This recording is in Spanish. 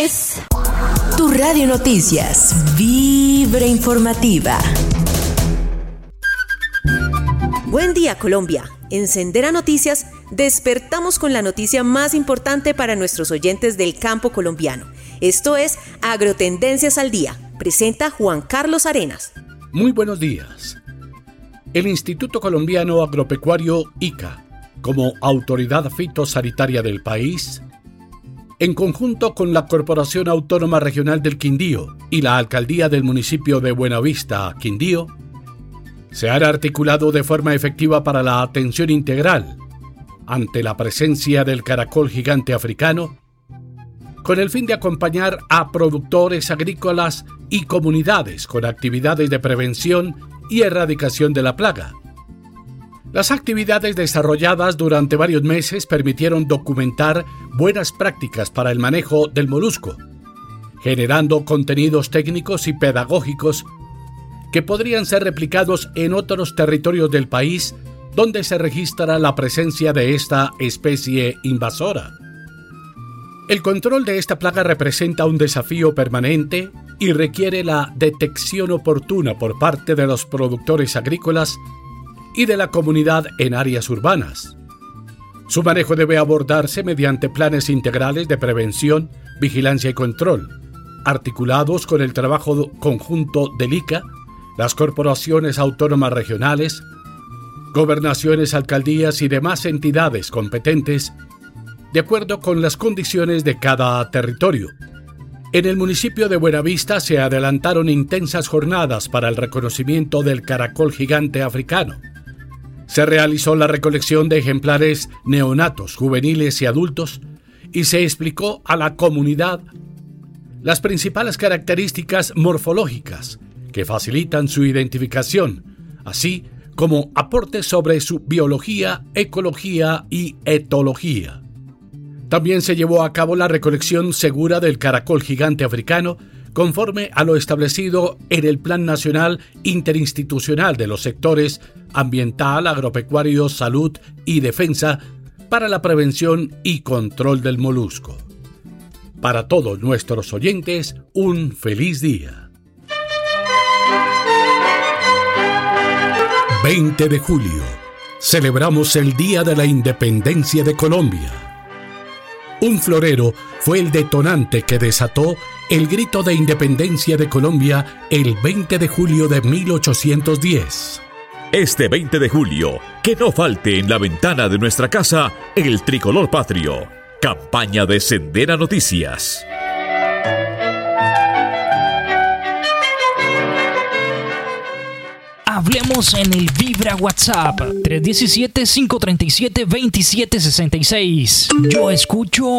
es tu Radio Noticias, Vibra Informativa. Buen día, Colombia. En Sendera Noticias despertamos con la noticia más importante para nuestros oyentes del campo colombiano. Esto es Agrotendencias al Día. Presenta Juan Carlos Arenas. Muy buenos días. El Instituto Colombiano Agropecuario ICA, como autoridad fitosanitaria del país, en conjunto con la Corporación Autónoma Regional del Quindío y la Alcaldía del municipio de Buenavista, Quindío, se han articulado de forma efectiva para la atención integral ante la presencia del caracol gigante africano, con el fin de acompañar a productores agrícolas y comunidades con actividades de prevención y erradicación de la plaga. Las actividades desarrolladas durante varios meses permitieron documentar buenas prácticas para el manejo del molusco, generando contenidos técnicos y pedagógicos que podrían ser replicados en otros territorios del país donde se registra la presencia de esta especie invasora. El control de esta plaga representa un desafío permanente y requiere la detección oportuna por parte de los productores agrícolas y de la comunidad en áreas urbanas. Su manejo debe abordarse mediante planes integrales de prevención, vigilancia y control, articulados con el trabajo conjunto del ICA, las corporaciones autónomas regionales, gobernaciones, alcaldías y demás entidades competentes, de acuerdo con las condiciones de cada territorio. En el municipio de Buenavista se adelantaron intensas jornadas para el reconocimiento del caracol gigante africano. Se realizó la recolección de ejemplares neonatos, juveniles y adultos, y se explicó a la comunidad las principales características morfológicas que facilitan su identificación, así como aportes sobre su biología, ecología y etología. También se llevó a cabo la recolección segura del caracol gigante africano, conforme a lo establecido en el Plan Nacional Interinstitucional de los sectores ambiental, agropecuario, salud y defensa para la prevención y control del molusco. Para todos nuestros oyentes, un feliz día. 20 de julio. Celebramos el Día de la Independencia de Colombia. Un florero fue el detonante que desató el grito de independencia de Colombia el 20 de julio de 1810. Este 20 de julio, que no falte en la ventana de nuestra casa el tricolor patrio. Campaña de Sendera Noticias. Hablemos en el Vibra WhatsApp 317-537-2766. Yo escucho